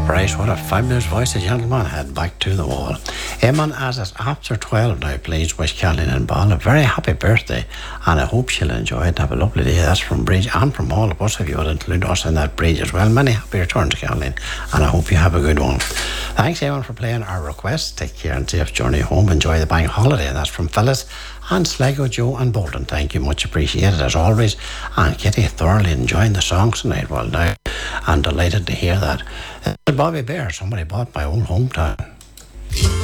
Right, what a fabulous voice the gentleman had. Back to the wall. Eamon, as it's after 12 now, please wish Kathleen and Ball a very happy birthday, and I hope she'll enjoy it and have a lovely day. That's from Bridge and from all of us, if you would include us in that Bridge as well. Many happy returns, Kathleen, and I hope you have a good one. Thanks, Eamon, for playing our request. Take care and safe journey home. Enjoy the bank holiday. And that's from Phyllis and Sligo, Joe and Bolton. Thank you, much appreciated as always. And Kitty, thoroughly enjoying the songs tonight. Well, now I'm delighted to hear that. Bobby Bear, somebody bought my old hometown.